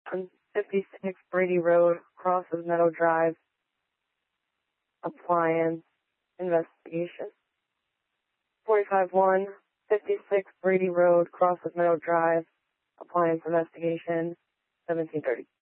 on 56 Brady Road, crosses Meadow Drive, appliance, investigation. 45-1, 56 Brady Road, crosses Meadow Drive, appliance, investigation, 1730.